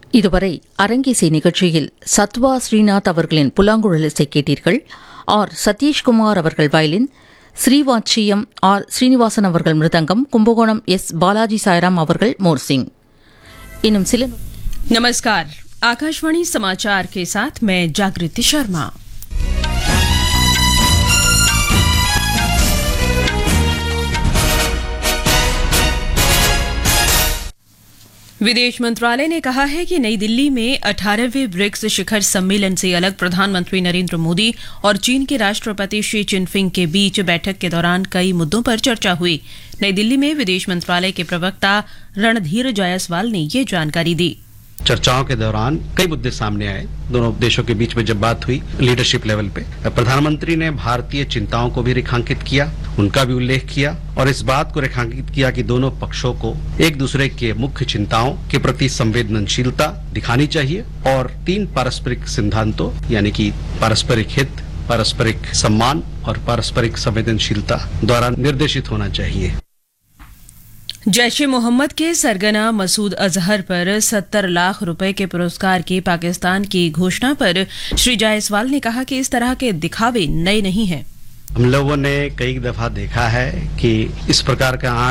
இதுவரை அரங்கிசை நிகழ்ச்சியில் சத்வா ஸ்ரீநாத் அவர்களின் புல்லாங்குழல் இசை கேட்டீர்கள். ஆர் சதீஷ்குமார் அவர்கள் வயலின், ஸ்ரீவாட்சியம் ஆர் ஸ்ரீனிவாசன் அவர்கள் மிருதங்கம், கும்பகோணம் எஸ் பாலாஜி சாய்ராம் அவர்கள் மோர்சிங். இன்னும் சில नमस्कार, आकाशवाणी समाचार के साथ मैं जागृति शर्मा। विदेश मंत्रालय ने कहा है कि नई दिल्ली में 18वें ब्रिक्स शिखर सम्मेलन से अलग प्रधानमंत्री नरेंद्र मोदी और चीन के राष्ट्रपति शी जिनपिंग के बीच बैठक के दौरान कई मुद्दों पर चर्चा हुई। नई दिल्ली में विदेश मंत्रालय के प्रवक्ता रणधीर जायसवाल ने ये जानकारी दी। चर्चाओं के दौरान कई मुद्दे सामने आए। दोनों देशों के बीच में जब बात हुई लीडरशिप लेवल पे, प्रधानमंत्री ने भारतीय चिंताओं को भी रेखांकित किया, उनका भी उल्लेख किया और इस बात को रेखांकित किया कि दोनों पक्षों को एक दूसरे के मुख्य चिंताओं के प्रति संवेदनशीलता दिखानी चाहिए और 3 पारस्परिक सिद्धांतों यानी कि पारस्परिक हित, पारस्परिक सम्मान और पारस्परिक संवेदनशीलता द्वारा निर्देशित होना चाहिए। जैश ए मोहम्मद के सरगना मसूद अजहर पर 70 लाख रुपए के पुरस्कार की पाकिस्तान की घोषणा पर श्री जायसवाल ने कहा कि इस तरह के दिखावे नए नहीं हैं। हम लोगों ने कई दफा देखा है कि इस प्रकार का